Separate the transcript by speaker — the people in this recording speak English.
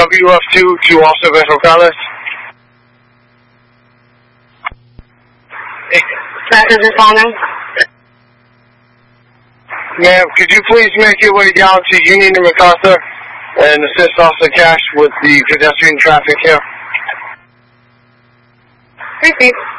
Speaker 1: WF2 to Officer Vessel Carlos.
Speaker 2: Traffic responding.
Speaker 1: Ma'am, could you please make your way down to Union and MacArthur and assist Officer Cash with the pedestrian traffic here?
Speaker 2: Repeat.